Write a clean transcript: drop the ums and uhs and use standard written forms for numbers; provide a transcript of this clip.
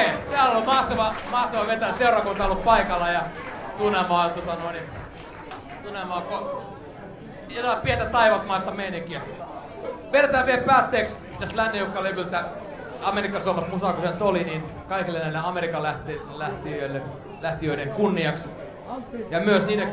Okei, täällä on mahtava vetää seurakunta ollut paikalla ja tunnelmaa jotain pientä taivasmaista meininkiä. Vedetään vielä päätteeksi tästä Lännenjukka-levyltä Amerikka-Suomessa musaa, kun sen oli, niin kaikille näille Amerikan lähtiöiden kunniaksi. Ja myös niiden